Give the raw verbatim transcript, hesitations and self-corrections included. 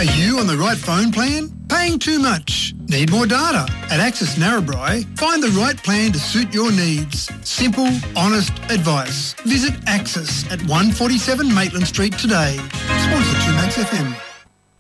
Are you on the right phone plan? Paying too much? Need more data? At Access Narrabri, find the right plan to suit your needs. Simple, honest advice. Visit Access at one forty-seven Maitland Street today. Sponsor two Max F M.